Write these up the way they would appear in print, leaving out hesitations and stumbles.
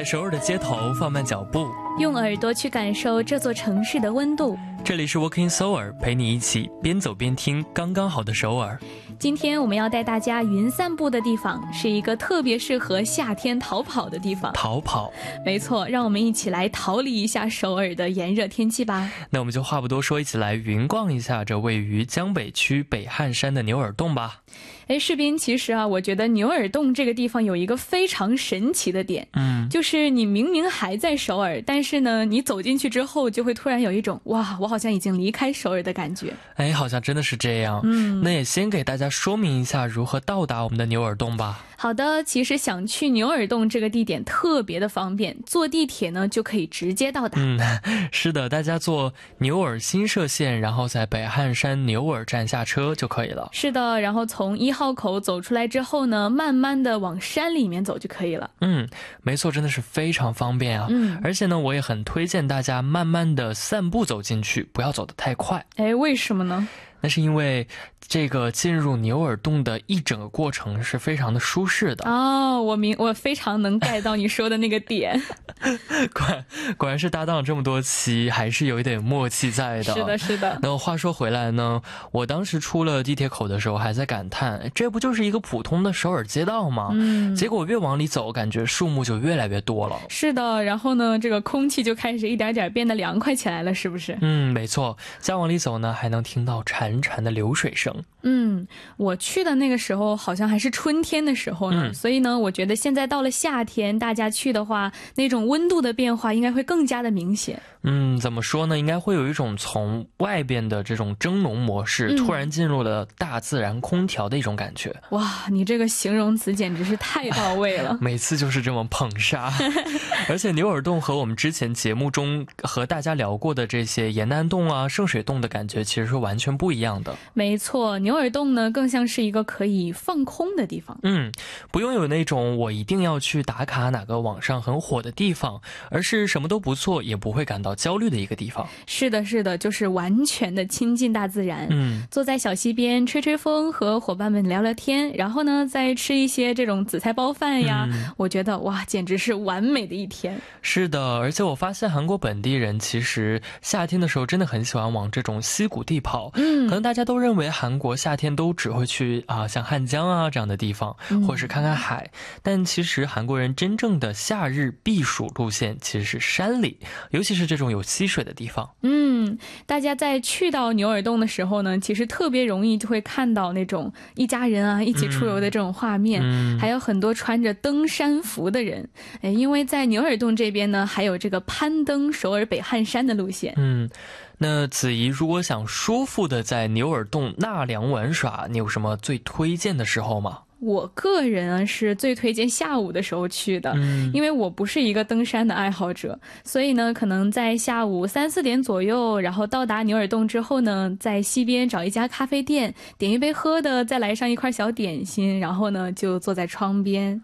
首尔的街头放慢脚步， 用耳朵去感受这座城市的温度。 这里是 Walking Seoul， 陪你一起边走边听刚刚好的首尔。 今天我们要带大家云散步的地方，是一个特别适合夏天逃跑的地方。 逃跑， 没错，让我们一起来逃离一下首尔的炎热天气吧。 那我们就话不多说，一起来云逛一下这位于江北区北汉山的牛耳洞吧。 士斌，其实啊，我觉得牛耳洞这个地方有一个非常神奇的点，就是你明明还在首尔，但是呢，你走进去之后，就会突然有一种哇，我好像已经离开首尔的感觉。 好像真的是这样。那也先给大家说明一下如何到达我们的牛耳洞吧。 好的，其实想去牛耳洞这个地点特别的方便，坐地铁呢就可以直接到达。 是的，大家坐牛耳新社线，然后在北汉山牛耳站下车就可以了。 是的，然后从1号口走出来之后呢，慢慢的往山里面走就可以了。 没错，真的是非常方便啊。而且呢，我也很推荐大家慢慢的散步走进去，不要走得太快。 为什么呢？ 那是因为这个进入牛耳洞的一整个过程是非常的舒适的。 我非常能 get 到你说的那个点。 果然是搭档这么多期，还是有一点默契在的。 是的，是的。 那话说回来呢，我当时出了地铁口的时候还在感叹，这不就是一个普通的首尔街道吗？结果越往里走，感觉树木就越来越多了。 是的，然后呢，这个空气就开始一点点变得凉快起来了，是不是？ 没错。再往里走呢，还能听到潺潺的流水声。 我去的那个时候好像还是春天的时候呢，所以呢，我觉得现在到了夏天，大家去的话，那种温度的变化应该会更加的明显。 怎么说呢？应该会有一种从外边的这种蒸笼模式，突然进入了大自然空调的一种感觉。 哇，你这个形容词简直是太到位了。 每次就是这么捧杀。而且牛耳洞和我们之前节目中和大家聊过的这些延南洞啊、圣水洞的感觉其实是完全不一样的。 没错，牛耳洞呢更像是一个可以放空的地方。 不用有那种我一定要去打卡哪个网上很火的地方，而是什么都不做也不会感到焦虑的一个地方。 是的，是的，就是完全的亲近大自然。坐在小溪边吹吹风，和伙伴们聊聊天，然后呢再吃一些这种紫菜包饭呀，我觉得哇，简直是完美的一天。 是的，而且我发现韩国本地人其实夏天的时候真的很喜欢往这种溪谷地跑。可能大家都认为韩国夏天都只会去像汉江啊这样的地方，或是看看海，但其实韩国人真正的夏日避暑路线其实是山里，尤其是这种有溪水的地方。 大家在去到牛耳洞的时候呢，其实特别容易就会看到那种一家人啊一起出游的这种画面，还有很多穿着登山服的人。因为在牛耳洞这边呢，还有这个攀登首尔北汉山的路线。 那子怡，如果想舒服的在牛耳洞纳凉玩耍，你有什么最推荐的时候吗？ 我个人啊是最推荐下午的时候去的，因为我不是一个登山的爱好者，所以呢可能在下午3、4点左右，然后到达牛耳洞之后呢，在溪边找一家咖啡店，点一杯喝的，再来上一块小点心，然后呢就坐在窗边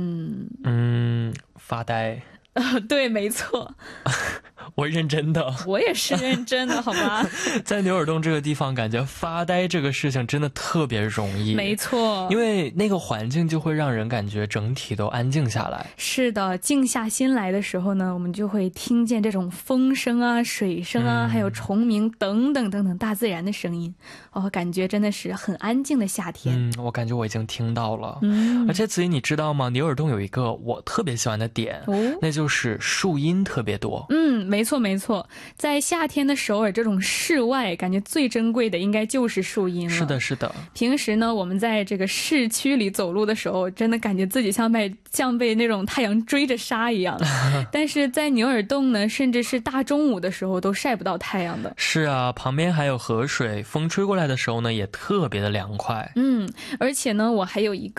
发呆。 对，没错。 我认真的， 我也是认真的，好吧。 在牛耳洞这个地方，感觉发呆这个事情真的特别容易。 没错， 因为那个环境就会让人感觉整体都安静下来。 是的，静下心来的时候呢，我们就会听见这种风声啊、水声啊，还有虫鸣等等等等大自然的声音。感觉真的是很安静的夏天。 我感觉我已经听到了。而且子怡，你知道吗？牛耳洞有一个我特别喜欢的点，那就是树荫特别多。 没错没错，在夏天的首尔这种室外，感觉最珍贵的应该就是树荫了。 是的，是的。 平时呢，我们在这个市区里走路的时候，真的感觉自己像被那种太阳追着杀一样。但是在牛耳洞呢，甚至是大中午的时候都晒不到太阳的。 是啊，旁边还有河水，风吹过来的时候呢，也特别的凉快。 而且呢，我还有一